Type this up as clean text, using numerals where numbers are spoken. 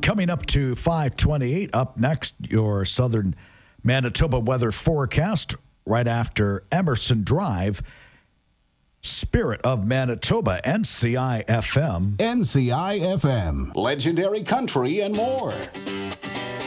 coming up to 5:28. Up next, your southern Manitoba weather forecast right after Emerson Drive. Spirit of Manitoba, NCI FM. NCI FM, legendary country and more.